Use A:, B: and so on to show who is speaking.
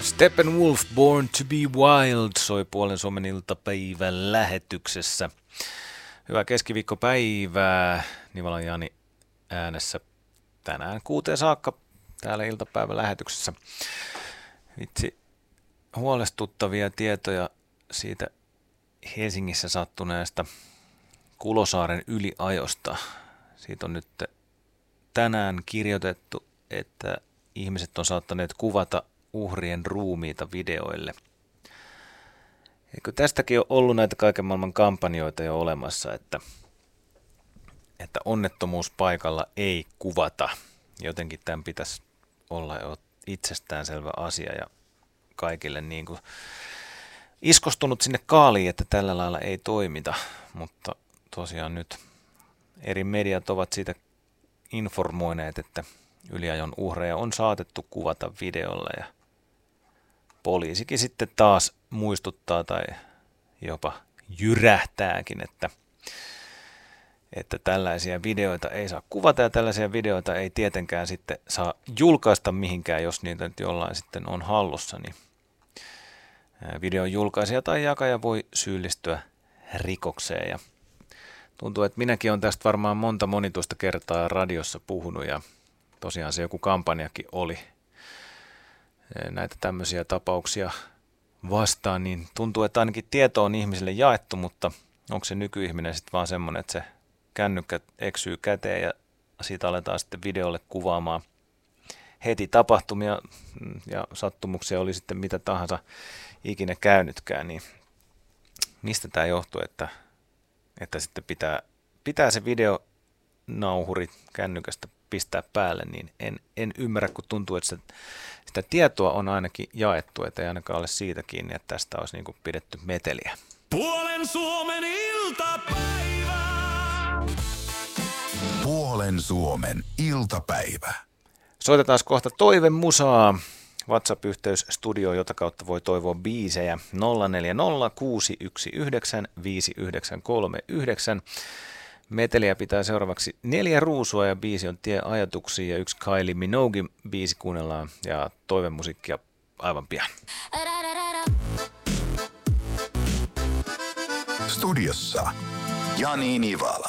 A: Steppenwolf, Born to be Wild soi Puolen Suomen iltapäivän lähetyksessä. Hyvää keskiviikkopäivää, Nivalan Jani äänessä tänään 6 saakka täällä iltapäivän lähetyksessä. Vitsi, huolestuttavia tietoja siitä Helsingissä sattuneesta Kulosaaren yliajosta. Siitä on nyt tänään kirjoitettu, että ihmiset on saattaneet kuvata uhrien ruumiita videoille. Eikö tästäkin ole ollut näitä kaiken maailman kampanjoita jo olemassa, että onnettomuuspaikalla ei kuvata. Jotenkin tämän pitäisi olla jo itsestäänselvä asia ja kaikille niin kuin iskostunut sinne kaaliin, että tällä lailla ei toimita. Mutta tosiaan nyt eri mediat ovat siitä informoineet, että yliajon uhreja on saatettu kuvata videolla ja poliisikin sitten taas muistuttaa tai jopa jyrähtääkin, että tällaisia videoita ei saa kuvata ja tällaisia videoita ei tietenkään sitten saa julkaista mihinkään, jos niitä nyt jollain sitten on hallussa, niin videon julkaisija tai jakaja voi syyllistyä rikokseen ja tuntuu, että minäkin olen tästä varmaan monituista kertaa radiossa puhunut ja tosiaan se joku kampanjakin oli näitä tämmöisiä tapauksia vastaan, niin tuntuu, että ainakin tieto on ihmisille jaettu, mutta onko se nykyihminen sitten vaan semmoinen, että se kännykkä eksyy käteen ja siitä aletaan sitten videolle kuvaamaan heti tapahtumia ja sattumuksia oli sitten mitä tahansa ikinä käynytkään, niin mistä tämä johtuu, että sitten pitää se videonauhuri kännykästä pistää päälle, niin en ymmärrä, kun tuntuu, että sitä tietoa on ainakin jaettu, että ei ainakaan ole siitä kiinni, että tästä olisi niin kuin pidetty meteliä.
B: Puolen Suomen iltapäivä.
C: Puolen Suomen iltapäivä.
A: Soitetaan kohta toivemusaa. WhatsApp-yhteys studio, jota kautta voi toivoa biisejä 040 619 5939. Meteliä pitää seuraavaksi 4 ruusua ja biisi on Tie ajatuksiin ja 1 Kylie Minogue biisi kuunnellaan ja toivemusiikkia aivan pian.
C: Studiossa Jani Nivala.